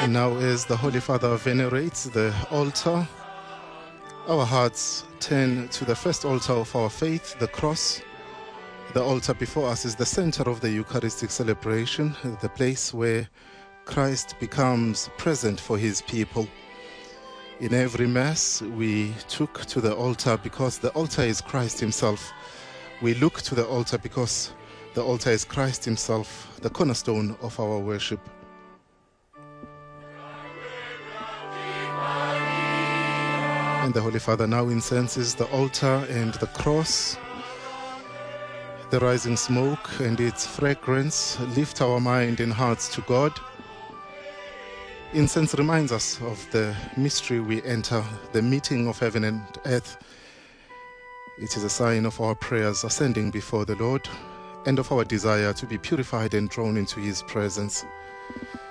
And now, as the Holy Father venerates the altar, our hearts turn to the first altar of our faith, the cross. The altar before us is the center of the Eucharistic celebration, the place where Christ becomes present for his people. In every Mass, we took to the altar because the altar is Christ himself. We look to the altar because the altar is Christ himself, the cornerstone of our worship. And the Holy Father now incenses the altar and the cross. The rising smoke and its fragrance lift our mind and hearts to God. Incense reminds us of the mystery we enter, the meeting of heaven and earth. It is a sign of our prayers ascending before the Lord and of our desire to be purified and drawn into his presence.